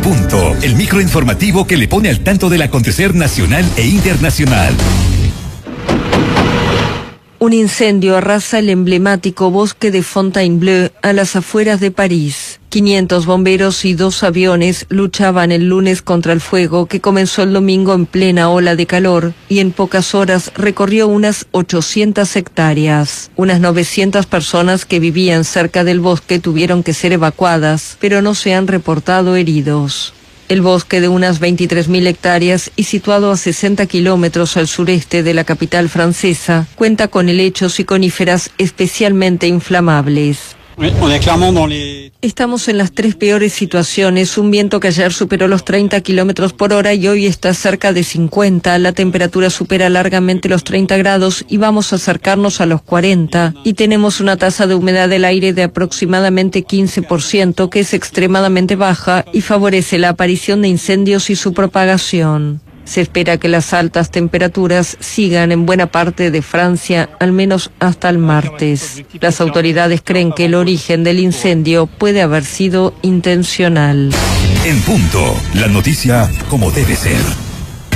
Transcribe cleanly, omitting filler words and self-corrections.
Punto, el microinformativo que le pone al tanto del acontecer nacional e internacional. Un incendio arrasa el emblemático bosque de Fontainebleau a las afueras de París. 500 bomberos y 2 aviones luchaban el lunes contra el fuego que comenzó el domingo en plena ola de calor y en pocas horas recorrió unas 800 hectáreas. Unas 900 personas que vivían cerca del bosque tuvieron que ser evacuadas, pero no se han reportado heridos. El bosque de unas 23.000 hectáreas y situado a 60 kilómetros al sureste de la capital francesa, cuenta con helechos y coníferas especialmente inflamables. Estamos en las 3 peores situaciones, un viento que ayer superó los 30 kilómetros por hora y hoy está cerca de 50, la temperatura supera largamente los 30 grados y vamos a acercarnos a los 40, y tenemos una tasa de humedad del aire de aproximadamente 15%, que es extremadamente baja y favorece la aparición de incendios y su propagación. Se espera que las altas temperaturas sigan en buena parte de Francia, al menos hasta el martes. Las autoridades creen que el origen del incendio puede haber sido intencional. En punto, la noticia como debe ser.